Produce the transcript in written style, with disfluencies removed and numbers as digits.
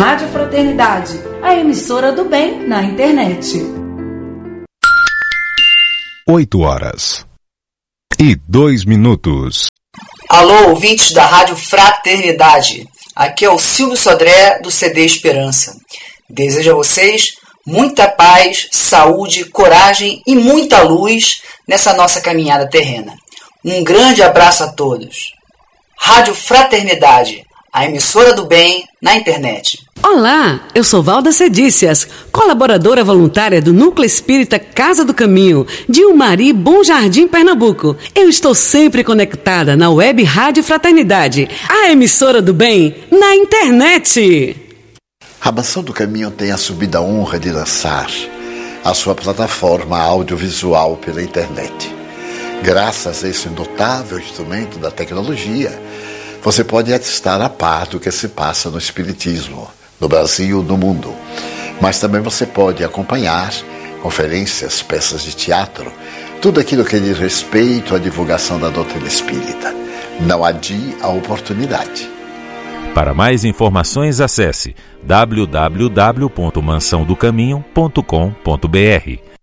Rádio Fraternidade, a emissora do bem na internet. 8h02. Alô, ouvintes da Rádio Fraternidade. Aqui é o Silvio Sodré, do CD Esperança. Desejo a vocês muita paz, saúde, coragem e muita luz nessa nossa caminhada terrena. Um grande abraço a todos. Rádio Fraternidade, a emissora do bem na internet. Olá, eu sou Valda Cedícias, colaboradora voluntária do Núcleo Espírita Casa do Caminho, de Umari, Bom Jardim, Pernambuco. Eu estou sempre conectada na web Rádio Fraternidade, a emissora do bem na internet. A Mansão do Caminho tem assumido a honra de lançar a sua plataforma audiovisual pela internet. Graças a esse notável instrumento da tecnologia, você pode estar a par do que se passa no Espiritismo, no Brasil, no mundo. Mas também você pode acompanhar conferências, peças de teatro, tudo aquilo que diz respeito à divulgação da doutrina espírita. Não adie a oportunidade. Para mais informações, acesse www.mansãodocaminho.com.br.